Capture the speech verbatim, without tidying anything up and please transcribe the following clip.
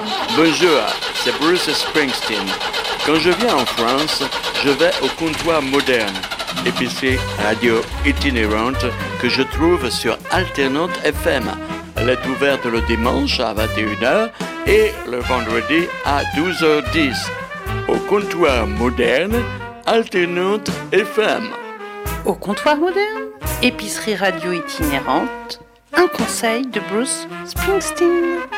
Bonjour, c'est Bruce Springsteen. Quand je viens en France, je vais au comptoir moderne, épicerie radio itinérante que je trouve sur Alternante F M. Elle est ouverte le dimanche à vingt et une heures et le vendredi à douze heures dix. Au comptoir moderne, Alternante F M. Au comptoir moderne, épicerie radio itinérante, un conseil de Bruce Springsteen.